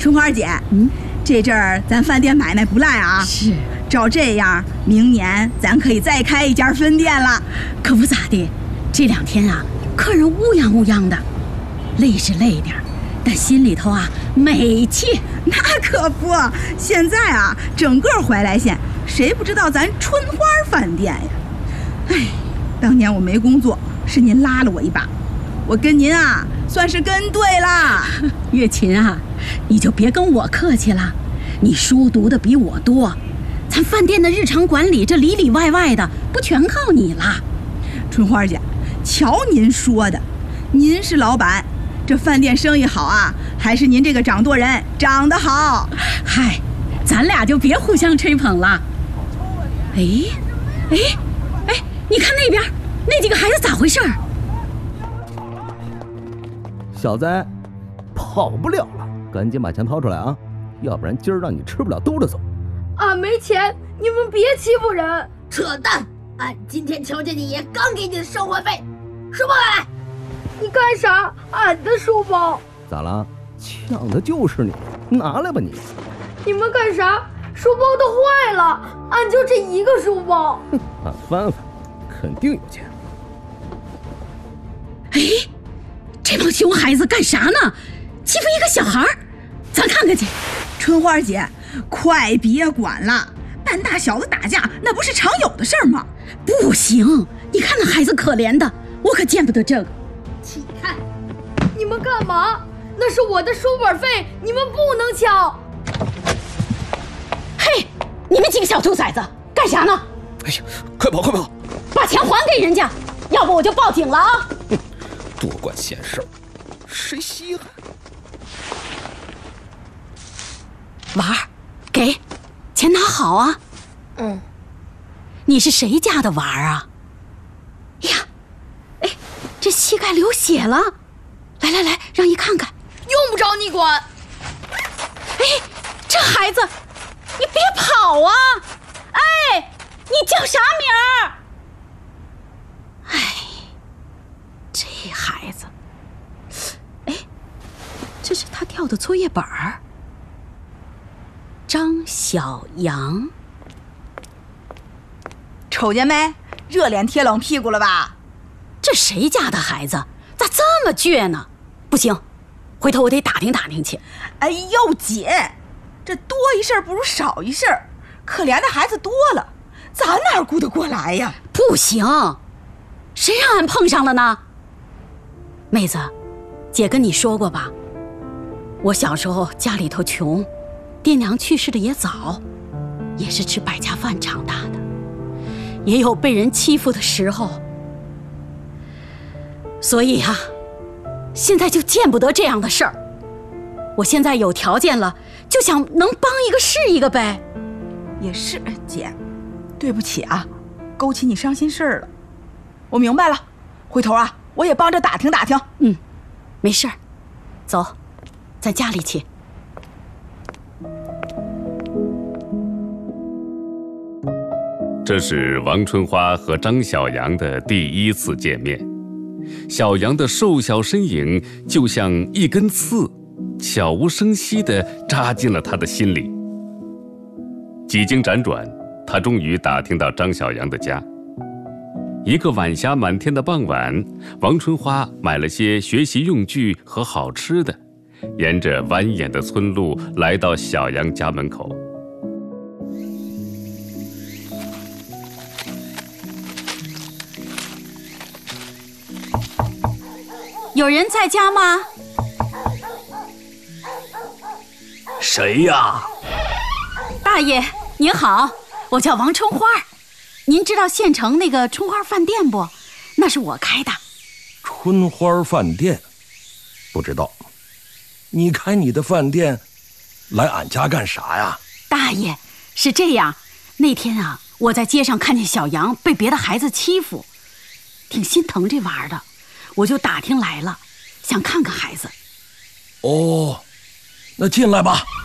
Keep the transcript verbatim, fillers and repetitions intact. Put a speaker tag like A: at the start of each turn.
A: 春花姐，嗯，这阵儿咱饭店买卖不赖啊。
B: 是，
A: 照这样，明年咱可以再开一家分店了。
B: 可不咋的，这两天啊，客人乌泱乌泱的，累是累点，但心里头啊美气。
A: 那可不，现在啊，整个怀来县谁不知道咱春花饭店呀？哎，当年我没工作，是您拉了我一把，我跟您啊算是跟对了。
B: 月琴啊，你就别跟我客气了，你书读的比我多，咱饭店的日常管理这里里外外的不全靠你了。
A: 春花姐，瞧您说的，您是老板，这饭店生意好啊，还是您这个掌舵人长得好？
B: 嗨，咱俩就别互相吹捧了。哎哎哎，你看那边那几个孩子咋回事？
C: 小子，跑不了了，赶紧把钱掏出来啊，要不然今儿让你吃不了兜着走。
D: 俺没钱，你们别欺负人！
E: 扯淡！俺今天瞧见你刚给你的生活费，书包来！
D: 你干啥？俺的书包
C: 咋了？抢的就是你，拿来吧你！
D: 你们干啥？书包都坏了，俺就这一个书包。
C: 哼，俺翻翻，肯定有钱。
B: 哎，这帮熊孩子干啥呢？欺负一个小孩，咱看看去。
A: 春花姐，快别管了，半大小子打架那不是常有的事儿吗？
B: 不行，你看那孩子可怜的，我可见不得这个。
E: 起开！
D: 你们干嘛？那是我的书本费，你们不能抢。
B: 嘿，你们几个小兔崽子干啥呢？
C: 哎呀，快跑快跑，
B: 把钱还给人家，要不我就报警了啊！
C: 多管闲事儿，谁稀罕？
B: 娃儿，给钱拿好啊。
E: 嗯，
B: 你是谁家的娃儿啊？呀，哎，这膝盖流血了，来来来，让姨看看。
D: 用不着你管。
B: 哎，这孩子，你别跑啊！哎，你叫啥名儿？哎，这孩子，哎，这是他掉的作业本儿。张小阳，
A: 瞅见没？热脸贴冷屁股了吧？
B: 这谁家的孩子咋这么倔呢？不行，回头我得打听打听去。
A: 哎呦姐，这多一事不如少一事，可怜的孩子多了，咱哪顾得过来呀？
B: 不行，谁让俺碰上了呢？妹子，姐跟你说过吧，我小时候家里头穷，爹娘去世的也早，也是吃百家饭长大的，也有被人欺负的时候，所以啊，现在就见不得这样的事儿。我现在有条件了，就想能帮一个是一个呗。
A: 也是，姐，对不起啊，勾起你伤心事儿了。我明白了，回头啊，我也帮着打听打听。
B: 嗯，没事儿，走，咱家里去。
F: 这是王春花和张小阳的第一次见面。小阳的瘦小身影就像一根刺，悄无声息地扎进了他的心里。几经辗转，他终于打听到张小阳的家。一个晚霞满天的傍晚，王春花买了些学习用具和好吃的，沿着蜿蜒的村路来到小阳家门口。
B: 有人在家吗？
G: 谁呀？
B: 大爷您好，我叫王春花，您知道县城那个春花饭店不？那是我开的。
G: 春花饭店？不知道。你开你的饭店来俺家干啥呀？
B: 大爷，是这样，那天啊，我在街上看见小杨被别的孩子欺负，挺心疼这娃儿的，我就打听来了，想看看孩子。
G: 哦，那进来吧。